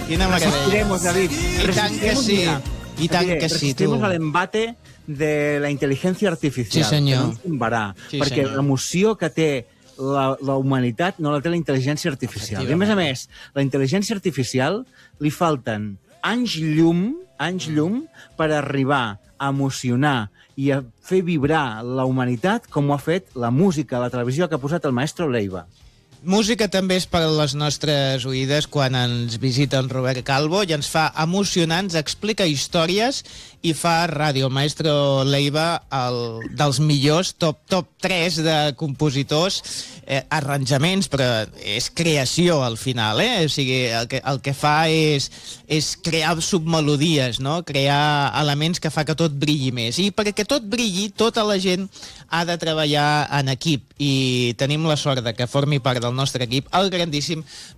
Quina meravella. Resistiremos, David. I tant que sí. I tant que sí, tu. Resistiremos al embate de la intel·ligència artificial. Sí, senyor. Que no ens tombarà. Sí, perquè senyor. l'emoció que té la humanitat no la té la intel·ligència artificial. I a més, la intel·ligència artificial li falten anys llum per arribar a emocionar i a fer vibrar la humanitat com ho ha fet la música, la televisió que ha posat el maestro Leiva. Música també és per a les nostres oïdes quan ens visita en Robert Calvo i ens fa emocionar, ens explica històries i fa ràdio. El maestro Leiva, dels millors, top 3 de compositors, arranjaments, però és creació al final, O sigui, el que fa és crear submelodies, no? Crear elements que fa que tot brilli més. I perquè tot brilli, tota la gent ha de treballar en equip i tenim la sort de que formi part del nostre equip el grandíssim